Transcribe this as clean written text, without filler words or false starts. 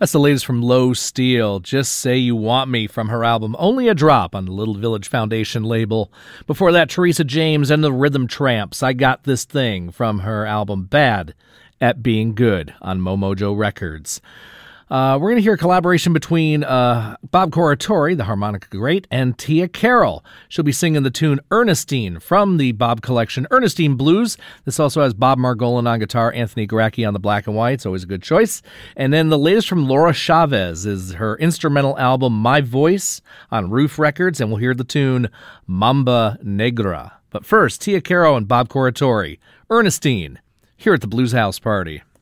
That's the latest from Low Steel, Just Say You Want Me, from her album Only a Drop on the Little Village Foundation label. Before that, Teresa James and the Rhythm Tramps, I Got This Thing, from her album Bad at Being Good on Momojo Records. We're going to hear a collaboration between Bob Corritore, the harmonica great, and Tia Carroll. She'll be singing the tune Ernestine from the Bob collection Ernestine Blues. This also has Bob Margolin on guitar, Anthony Garacki on the black and white. It's always a good choice. And then the latest from Laura Chavez is her instrumental album My Voice on Roof Records, and we'll hear the tune Mamba Negra. But first, Tia Carroll and Bob Corritore, Ernestine, here at the Blues House Party.